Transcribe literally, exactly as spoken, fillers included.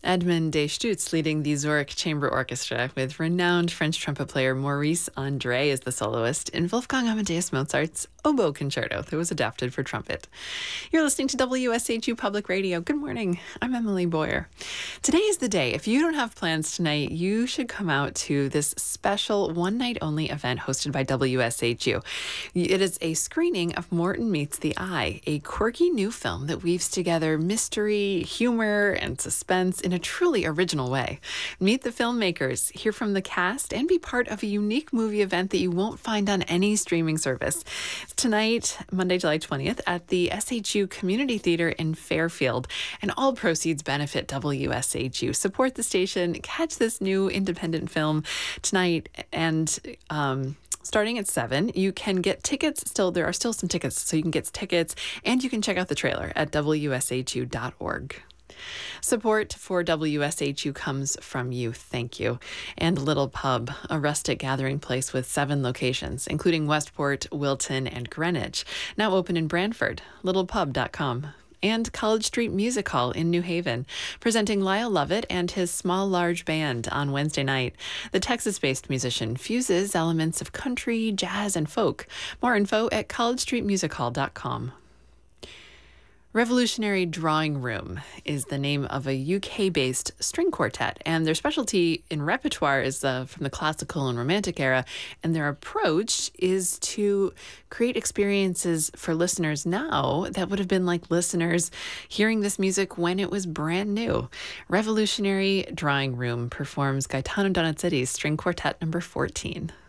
Edmund de Stutz leading the Zurich Chamber Orchestra with renowned French trumpet player Maurice André as the soloist in Wolfgang Amadeus Mozart's Oboe Concerto that was adapted for trumpet. You're listening to W S H U Public Radio. Good morning. I'm Emily Boyer. Today is the day. If you don't have plans tonight, you should come out to this special one-night-only event hosted by W S H U. It is a screening of Morton Meets the Eye, a quirky new film that weaves together mystery, humor, and suspense in a truly original way. Meet the filmmakers, hear from the cast, and be part of a unique movie event that you won't find on any streaming service. It's tonight, Monday, July twentieth, at the S H U Community Theater in Fairfield, and all proceeds benefit W S H U. Support the station, catch this new independent film tonight, and um, starting at seven, you can get tickets. Still, there are still some tickets, so you can get tickets, and you can check out the trailer at W S H U dot org. Support for W S H U comes from you. Thank you. And Little Pub, a rustic gathering place with seven locations, including Westport, Wilton, and Greenwich, now open in Brantford, little pub dot com. And College Street Music Hall in New Haven, presenting Lyle Lovett and his Small Large Band on Wednesday night. The Texas-based musician fuses elements of country, jazz, and folk. More info at college street music hall dot com. Revolutionary Drawing Room is the name of a U K-based string quartet, and their specialty in repertoire is uh, from the classical and romantic era, and their approach is to create experiences for listeners now that would have been like listeners hearing this music when it was brand new. Revolutionary Drawing Room performs Gaetano Donizzetti's String Quartet number fourteen.